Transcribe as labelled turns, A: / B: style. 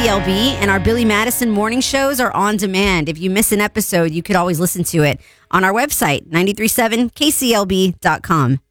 A: KCLB, and our Billy Madison morning shows are on demand. If you miss an episode, you could always listen to it on our website, 937kclb.com.